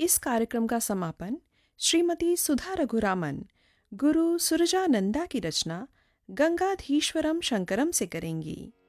इस कार्यक्रम का समापन श्रीमती सुधा रघुरामन, गुरु सुरजानंदा की रचना गंगाधीश्वरम शंकरम से करेंगी।